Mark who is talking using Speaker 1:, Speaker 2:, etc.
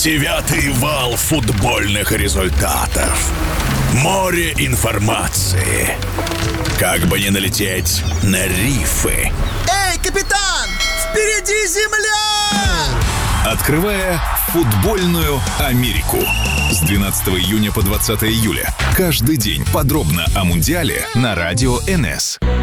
Speaker 1: Девятый вал футбольных результатов. Море информации. Как бы не налететь на рифы.
Speaker 2: Эй, капитан! Впереди земля!
Speaker 1: Открывая футбольную Америку. С 12 июня по 20 июля. Каждый день подробно о Мундиале на Радио НС.